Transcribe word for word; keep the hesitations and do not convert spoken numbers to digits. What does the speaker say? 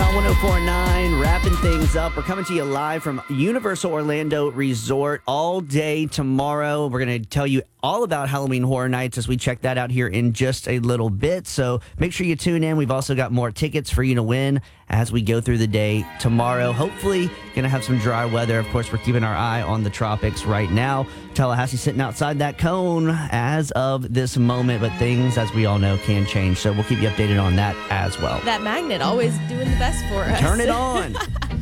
Hot one oh four point nine, wrapping things up. We're coming to you live from Universal Orlando Resort all day tomorrow. We're going to tell you all about Halloween Horror Nights as we check that out here in just a little bit. So make sure you tune in. We've also got more tickets for you to win as we go through the day tomorrow. Hopefully, going to have some dry weather. Of course, we're keeping our eye on the tropics right now. Tallahassee sitting outside that cone as of this moment, but things, as we all know, can change. So we'll keep you updated on that as well. That magnet always doing the best for us. Turn it on.